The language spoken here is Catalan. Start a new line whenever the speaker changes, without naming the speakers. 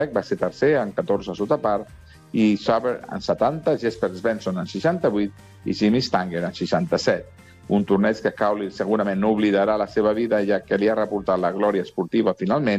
va ser tercer en 14 sotapar, i Saber en 70, Jesper Svensson en 68 i Jimmy Stanger en 67. Un torneig que Cowley segurament no oblidarà la seva vida, ja que li ha reportat la glòria esportiva finalment